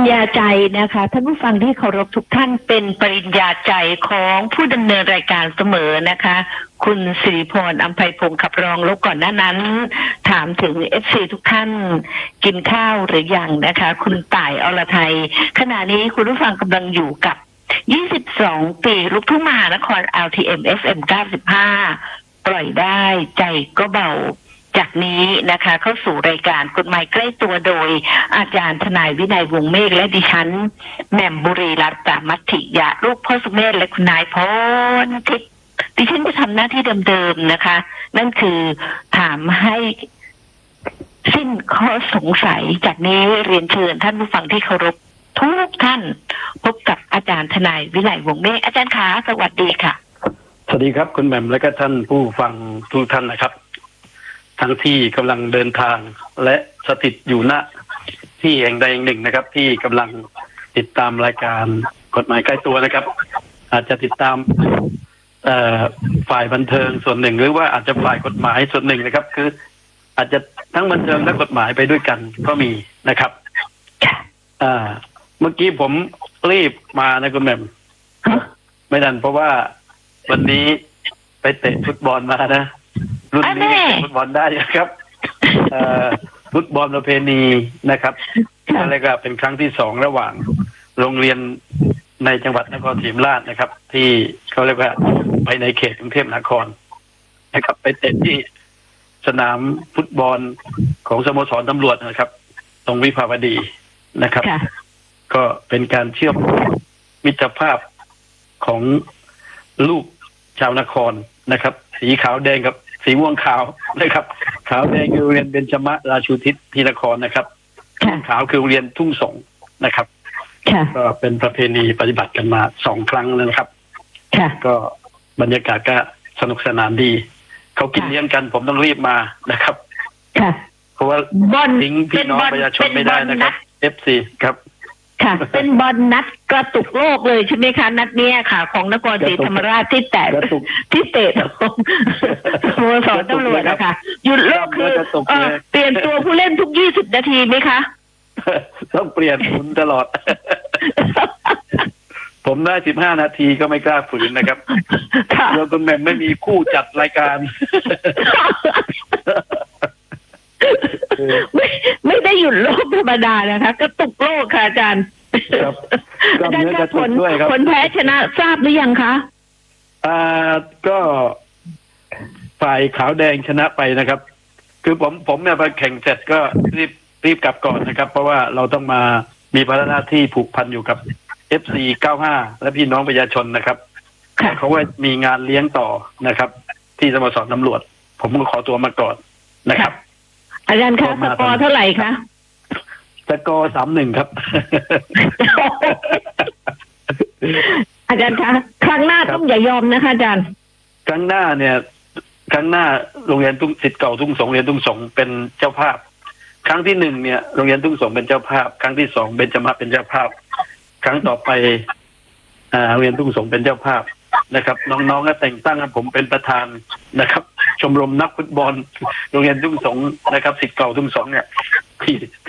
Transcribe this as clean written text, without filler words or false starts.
ญาใจนะคะท่านผู้ฟังที่เคารพทุกท่านเป็นปริญญาใจของผู้ดำเนินรายการเสมอนะคะคุณสิริพรอัมไพพงศ์ขับรองแล้วก่อนหน้านั้นถามถึง FC ทุกท่านกินข้าวหรือยังนะคะคุณต่ายอรไทยขณะนี้คุณผู้ฟังกำลังอยู่กับ22 ปีลูกทุ่งมหานคร LTM FM 95ปล่อยได้ใจก็เบาจากนี้นะคะเข้าสู่รายการกฎหมายใกล้ตัวโดยอาจารย์ทนายวินัยวงศ์เมฆและดิฉันแหม่มบุรีรัตน์ปรามัตถิยะลูกพ่อสุเมธและคุณนายพรทิพย์ดิฉันจะทำหน้าที่เดิมๆนะคะนั่นคือถามให้สิ้นข้อสงสัยจากนี้เรียนเชิญท่านผู้ฟังที่เคารพทุกท่านพบกับอาจารย์ทนายวินัยวงศ์เมฆอาจารย์ขาสวัสดีค่ะสวัสดีครับคุณแหม่มและก็ท่านผู้ฟังทุกท่านนะครับทั้งที่กำลังเดินทางและสถิตอยู่ณที่แห่งใดแห่งหนึ่งนะครับที่กำลังติดตามรายการกฎหมายใกล้ตัวนะครับอาจจะติดตามฝ่ายบันเทิงส่วนหนึ่งหรือว่าอาจจะฝ่ายกฎหมายส่วนหนึ่งนะครับคืออาจจะทั้งบันเทิงและกฎหมายไปด้วยกันก็มีนะครับเมื่อกี้ผมรีบมานะคุณแหม่มไม่ทันเพราะว่าวันนี้ไปเตะฟุตบอลมานะรุ่นนี้เตะฟุตบอลได้ครับฟุตบอลประเพณีนะครับอะไรก็เป็นครั้งที่2ระหว่างโรงเรียนในจังหวัดนครศรีธรรมราชนะครับที่เขาเรียกว่าไปในเขตกรุงเทพมหานครนะครับไปเตะที่สนามฟุตบอลของสโมสรตำรวจนะครับตรงวิภาวดีนะครับก็เป็นการเชื่อมมิตรภาพของลูกชาวนครนะครับสีขาวแดงกับสีม่วงขาวนะครับขาวแดงคือโรงเรียนเบญจมราชูทิศที่นครนะครับขาวคือโรงเรียนทุ่งสงนะครับก็เป็นประเพณีปฏิบัติกันมา2 ครั้งแล้วนะครับก็บรรยากาศก็สนุกสนานดีเขากินเลี้ยงกันผมต้องรีบมานะครับเพราะว่าทิ้งพี่น้องประชาชนไม่ได้นะครับ FC ครับค่ะเป็นบอลนัดกระตุกโลกเลยใช่ไหมคะนัดเนี้ยค่ะของนครศรีธรรมราชที่เตะสโมสรตำรวจนะคะหยุดโลกคือเปลี่ยนตัวผู้เล่นทุก20 นาทีไหมคะต้องเปลี่ยนหมุนตลอดผมได้15 นาทีก็ไม่กล้าฝืนนะครับแล้วคุณแม่ไม่มีคู่จัดรายการไม่ได้หยุดโลกธรรมดานะคะกระตุกโลกค่ะอาจารย์ครับอาจารย์ครับผลแพ้ชนะทราบหรือยังคะก็ฝ่ายขาวแดงชนะไปนะครับคือผมเนี่ยไปแข่งเสร็จก็รีบกลับก่อนนะครับเพราะว่าเราต้องมามีภาระหน้าที่ผูกพันอยู่กับ FC 95และพี่น้องประชาชนนะครับเขาว่ามีงานเลี้ยงต่อนะครับที่สโมสรตำรวจผมก็ขอตัวมาก่อนนะครับอาจารย์คะสกอร์เท่าไหร่คะสกอร์ 3-1 ครับอาจารย์คะครั้งหน้าต้องอย่ายอมนะคะอาจารย์ครั้งหน้าโรงเรียนศิษย์เก่าทุ่งสงเรียนทุ่งสงเป็นเจ้าภาพครั้งที่1เนี่ยโรงเรียนทุ่งสงเป็นเจ้าภาพครั้งที่2เบญจมเป็นเจ้าภาพครั้งต่อไปโรงเรียนทุ่งสงเป็นเจ้าภาพนะครับน้องๆก็แต่งตั้งให้ผมเป็นประธานนะครับชมรมนักฟุตบอลโรงเรียนทุ่งสงนะครับศิษย์เก่าทุ่งสงเนี่ย